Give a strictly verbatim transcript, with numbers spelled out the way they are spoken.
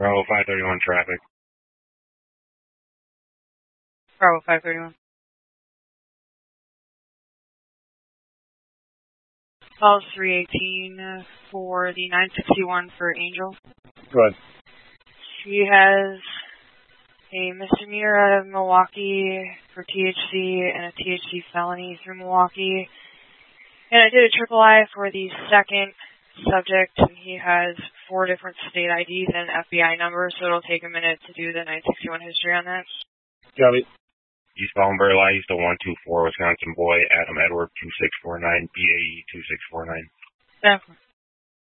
Bravo five thirty-one traffic. Bravo five thirty-one. Calls three eighteen for the nine sixty-one for Angel. Go ahead. She has a misdemeanor out of Milwaukee for T H C and a T H C felony through Milwaukee. And I did a triple I for the second subject. He has four different state I Ds and an F B I number, so it'll take a minute to do the nine sixty-one history on that. Got it. East Ballenberg Line, East one two four, Wisconsin boy, Adam Edward, two six four nine, B A E two six four nine. Definitely.